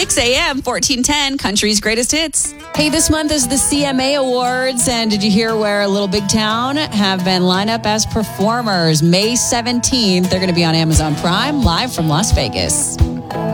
6 a.m., 1410, Country's Greatest Hits. Hey, this month is the CMA Awards, and did you hear where Little Big Town have been lined up as performers? May 17th, they're going to be on Amazon Prime, live from Las Vegas.